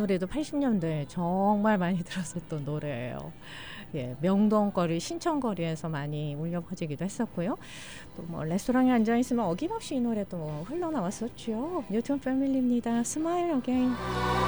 그래도 80년대에 정말 많이 들었었던 노래예요. 예, 명동거리, 신천거리에서 많이 울려 퍼지기도 했었고요. 또 뭐 레스토랑에 앉아 있으면 어김없이 이 노래도 흘러나왔었죠. 뉴튼 패밀리입니다. 스마일 어게인.